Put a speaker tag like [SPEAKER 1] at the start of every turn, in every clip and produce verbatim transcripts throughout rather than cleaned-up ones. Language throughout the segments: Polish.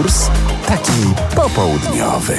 [SPEAKER 1] konkurs taki popołudniowy.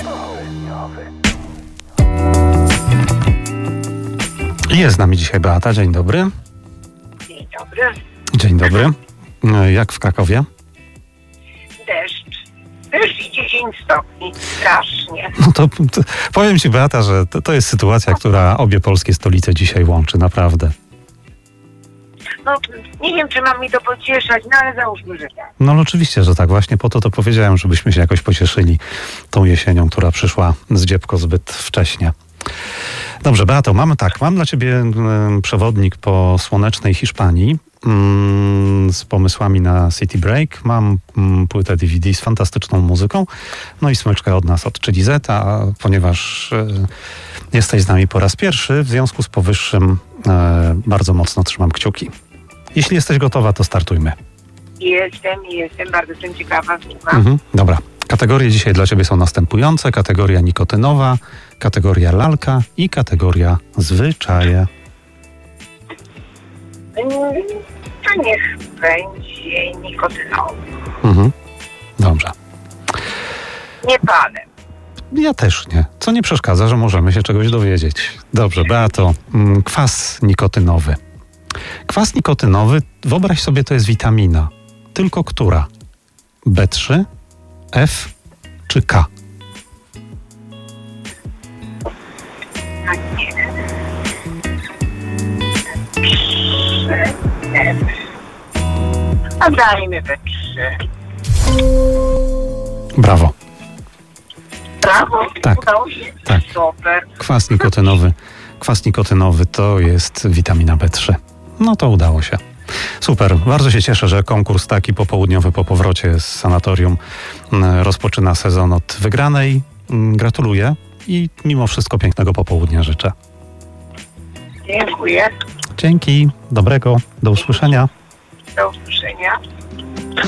[SPEAKER 2] Jest z nami dzisiaj Beata. Dzień dobry.
[SPEAKER 3] Dzień dobry.
[SPEAKER 2] Dzień dobry. Jak w Krakowie?
[SPEAKER 3] Deszcz. Deszcz i dziesięć stopni. Strasznie.
[SPEAKER 2] No to, to powiem Ci, Beata, że to, to jest sytuacja, która obie polskie stolice dzisiaj łączy, naprawdę.
[SPEAKER 3] No, nie wiem, czy mam mi to pocieszać, no ale załóżmy, że tak.
[SPEAKER 2] No oczywiście, że tak. Właśnie po to to powiedziałem, żebyśmy się jakoś pocieszyli tą jesienią, która przyszła z dziebko zbyt wcześnie. Dobrze, Beato, mamy tak, mam dla Ciebie y, przewodnik po słonecznej Hiszpanii y, z pomysłami na City Break. Mam y, płytę D V D z fantastyczną muzyką, no i smyczkę od nas, od Czyli Z, a ponieważ y, jesteś z nami po raz pierwszy, w związku z powyższym y, bardzo mocno trzymam kciuki. Jeśli jesteś gotowa, to startujmy.
[SPEAKER 3] Jestem, jestem, bardzo jestem ciekawa, słucham.
[SPEAKER 2] Mhm, dobra. Kategorie dzisiaj dla Ciebie są następujące. Kategoria nikotynowa, kategoria lalka i kategoria zwyczaje.
[SPEAKER 3] Mm, To niech będzie nikotynowy.
[SPEAKER 2] Mhm. Dobrze.
[SPEAKER 3] Nie palę.
[SPEAKER 2] Ja też nie. Co nie przeszkadza, że możemy się czegoś dowiedzieć. Dobrze, Beato. mm, Kwas nikotynowy. Kwas nikotynowy, wyobraź sobie, to jest witamina. Tylko która? B trzy, F czy K?
[SPEAKER 3] A nie. Trzy. F. A dajmy we trzy.
[SPEAKER 2] Brawo.
[SPEAKER 3] Brawo.
[SPEAKER 2] Tak.
[SPEAKER 3] Udało się.
[SPEAKER 2] Tak.
[SPEAKER 3] Super.
[SPEAKER 2] Kwas nikotynowy. Kwas nikotynowy to jest witamina B trzy. No to udało się. Super. Bardzo się cieszę, że konkurs taki popołudniowy po powrocie z sanatorium mm, rozpoczyna sezon od wygranej. Mm, Gratuluję i mimo wszystko pięknego popołudnia życzę.
[SPEAKER 3] Dziękuję.
[SPEAKER 2] Dzięki. Dobrego. Do usłyszenia.
[SPEAKER 3] Do usłyszenia.